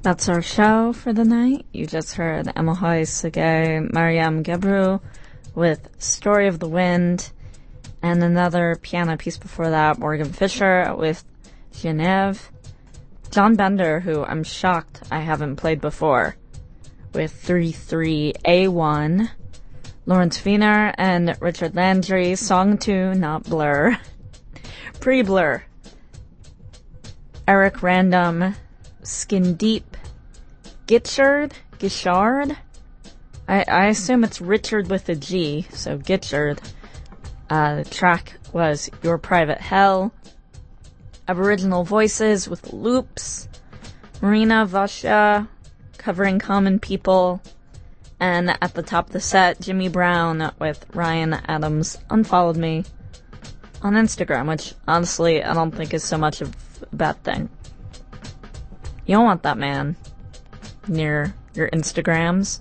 That's our show for the night. You just heard Emahoy Segei, Mariam Gebru with Story of the Wind, and another piano piece before that, Morgan Fisher with Genève. John Bender, who I'm shocked I haven't played before, with 3-3-A1. Lawrence Wiener and Richard Landry, Song 2, not Blur. Pre-Blur. Eric Random, Skin Deep, Gitchard? I assume it's Richard with a G, so Gitchard. The track was Your Private Hell. Aboriginal Voices with Loops. Marina Vasha covering Common People. And at the top of the set, Jimmy Brown with Ryan Adams Unfollowed Me on Instagram, which honestly I don't think is so much of a bad thing. You don't want that man near your Instagrams.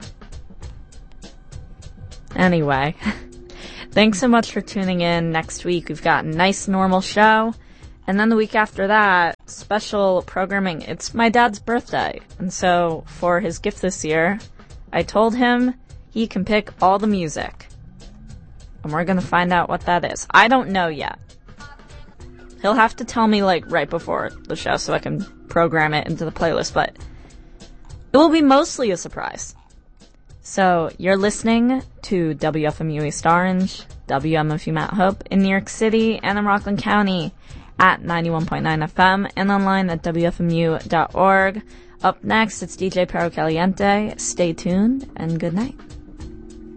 Anyway, thanks so much for tuning in. Next week we've got a nice normal show. And then the week after that, special programming. It's my dad's birthday. And so for his gift this year, I told him he can pick all the music. And we're gonna find out what that is. I don't know yet. He'll have to tell me, right before the show so I can program it into the playlist, but it will be mostly a surprise. So, you're listening to WFMU East Orange, WMFU Mount Hope in New York City and in Rockland County at 91.9 FM and online at WFMU.org. Up next, it's DJ Pero Caliente. Stay tuned and good night.